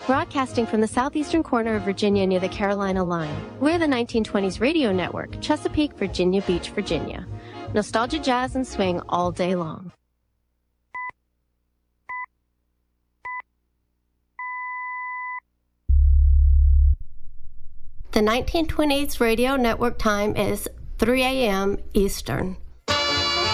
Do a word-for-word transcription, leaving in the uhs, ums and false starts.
Broadcasting from the southeastern corner of Virginia near the Carolina line, we're the nineteen twenties radio network, Chesapeake, Virginia Beach, Virginia. Nostalgia, jazz, and swing all day long. The nineteen twenties radio network time is three a m Eastern.